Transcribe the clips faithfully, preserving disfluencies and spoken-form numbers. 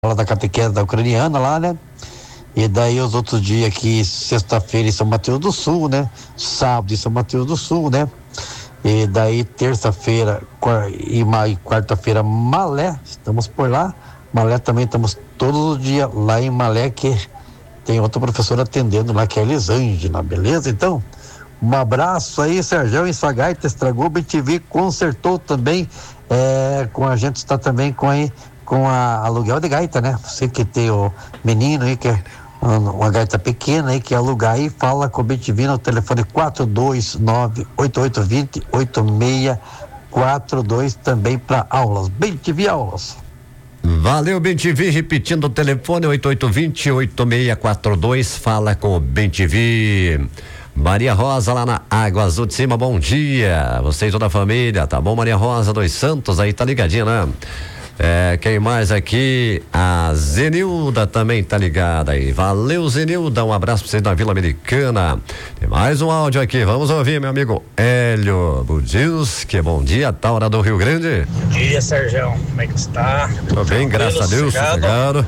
aula da catequese da ucraniana lá, né? E daí os outros dias aqui, sexta-feira em São Mateus do Sul, né? Sábado em São Mateus do Sul, né? E daí terça-feira e quarta-feira Malé, estamos por lá. Malé também estamos todos os dias lá em Malé, que tem outra professora atendendo lá, que é a Elisângela, beleza? Então, um abraço aí, Sergião e sua gaita, estragou, B T V consertou também, é, com a gente está também com aí, com a aluguel de gaita, né? Você que tem o menino aí, que é uma gaita pequena aí, que alugar aí, fala com o B T V no telefone quatro dois nove, oito oito dois zero, oito seis quatro dois, também para aulas. B T V Aulas. Valeu, B T V, repetindo o telefone oito oito dois zero, oito seis quatro dois, fala com o B T V. Maria Rosa lá na Água Azul de Cima, bom dia, você e toda a família, tá bom? Maria Rosa dos Santos aí, tá ligadinha, né? É, quem mais aqui? A Zenilda também tá ligada aí. Valeu, Zenilda, um abraço pra vocês da Vila Americana. Tem mais um áudio aqui, vamos ouvir, meu amigo Hélio Budilski, bom dia, Taura do Rio Grande. Bom dia, Sérgio, como é que está? Tô bem, graças a Deus, sossegado.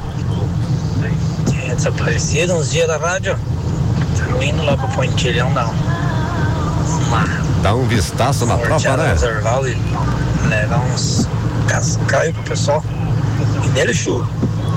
É desaparecido uns dias da rádio. Tô indo lá pro Pontilhão, não. Uma... Dá um vistaço na tropa, né? Reserval e levar uns cascaios pro pessoal. E dele chuva.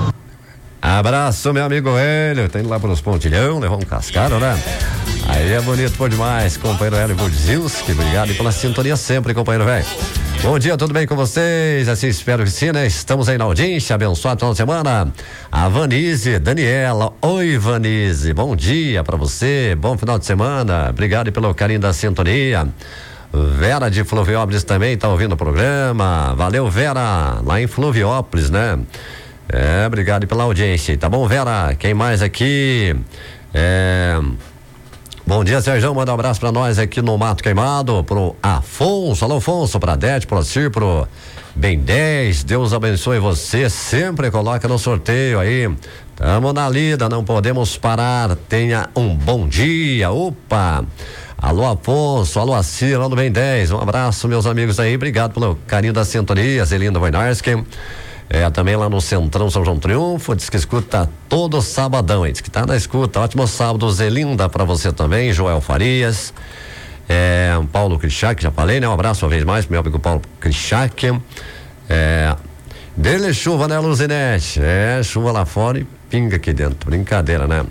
Abraço, meu amigo Hélio. Tá indo lá pros Pontilhão, levou um cascaro, né? Aí é bonito por demais, companheiro Hélio Budzinski. Obrigado pela sintonia sempre, companheiro velho. Bom dia, tudo bem com vocês? Assim, espero que sim, né? Estamos aí na audiência, abençoado final de semana. A Vanise, Daniela, oi Vanise, bom dia pra você, bom final de semana, obrigado pelo carinho da sintonia. Vera de Fluviópolis também tá ouvindo o programa, valeu Vera, lá em Fluviópolis, né? É, obrigado pela audiência, tá bom Vera? Quem mais aqui? É... Bom dia, Sérgio, manda um abraço pra nós aqui no Mato Queimado, pro Afonso, alô Afonso, pra Dete, pro Cir, pro Bem dez, Deus abençoe você, sempre coloca no sorteio aí, tamo na lida, não podemos parar, tenha um bom dia, opa, alô Afonso, alô Cir, alô Bem dez, um abraço meus amigos aí, obrigado pelo carinho da sintonia, Zelinda Wojnarski. É, também lá no Centrão São João Triunfo, diz que escuta todo sabadão, diz que tá na escuta, ótimo sábado, Zelinda pra você também, Joel Farias, é, Paulo Krichak, já falei, né, um abraço uma vez mais pro meu amigo Paulo Krichak, é, dele chuva, né, Luzinete, é, chuva lá fora e pinga aqui dentro, brincadeira, né,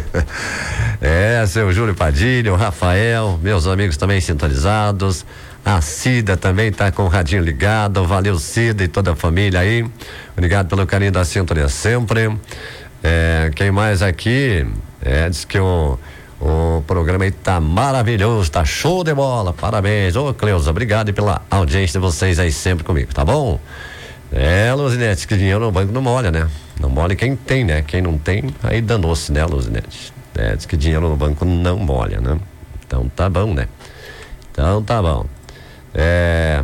é, seu Júlio Padilha, o Rafael, meus amigos também sintonizados, a Cida também tá com o radinho ligado, valeu Cida e toda a família aí, obrigado pelo carinho da sintonia sempre. É, quem mais aqui? É, diz que o, o programa aí tá maravilhoso, tá show de bola, parabéns, ô Cleusa, obrigado pela audiência de vocês aí sempre comigo, tá bom? É, Luzinete, que dinheiro no banco não molha, né? Não molha quem tem, né? Quem não tem, aí danou-se, né, Luzinete? É, diz que dinheiro no banco não molha, né? Então tá bom, né? Então tá bom. É,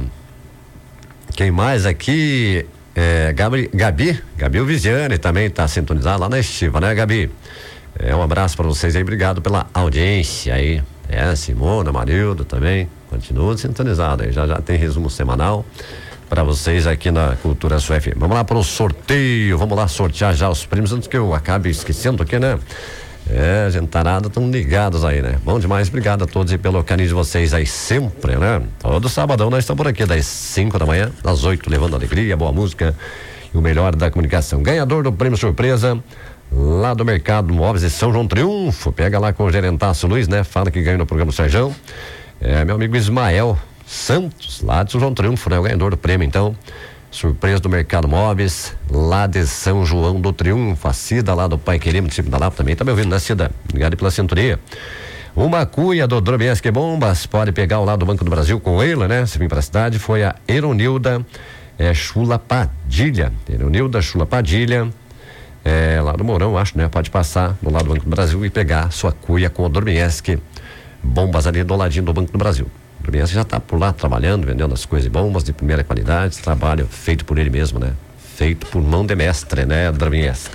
quem mais aqui? É, Gabi, Gabi, Gabi Vigiane também está sintonizado lá na estiva, né, Gabi? É, um abraço para vocês aí, obrigado pela audiência aí. É, Simona, Marildo também, continua sintonizado aí, já já tem resumo semanal para vocês aqui na Cultura Sul F M. Vamos lá para o sorteio, vamos lá sortear já os prêmios antes que eu acabe esquecendo aqui, né? É, gentarada, estão ligados aí, né? Bom demais, obrigado a todos e pelo carinho de vocês aí sempre, né? Todo sabadão nós estamos por aqui das cinco da manhã, às oito, levando alegria, boa música e o melhor da comunicação. Ganhador do prêmio surpresa lá do Mercado Móveis de São João Triunfo, pega lá com o gerentaço Luiz, né? Fala que ganhou no programa do Serjão. É, meu amigo Ismael Santos, lá de São João Triunfo, né? O ganhador do prêmio, então. Surpresa do Mercado Móveis, lá de São João do Triunfo, a Cida lá do Pai Querer, município da Lapa também, tá me ouvindo, né, Cida? Obrigado pela sintonia. Uma cuia do Drobiesque Bombas, pode pegar o lado do Banco do Brasil com ele, né? Se vir pra cidade, foi a Eronilda é, Chula Padilha, Eronilda Chula Padilha, é, lá do Mourão, acho, né? Pode passar no lado do Banco do Brasil e pegar sua cuia com o Drobiesque Bombas ali do ladinho do Banco do Brasil. O Drobiesque já está por lá trabalhando, vendendo as coisas bombas de primeira qualidade, trabalho feito por ele mesmo, né? Feito por mão de mestre, né, Drobiesque.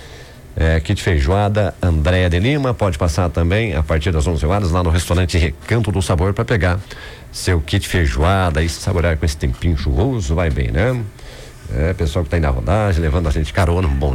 É, kit feijoada, Andréia de Lima, pode passar também a partir das onze horas lá no restaurante Recanto do Sabor para pegar seu kit feijoada e saborear com esse tempinho chuvoso, vai bem, né? É, pessoal que tá aí na rodagem, levando a gente carona, um bom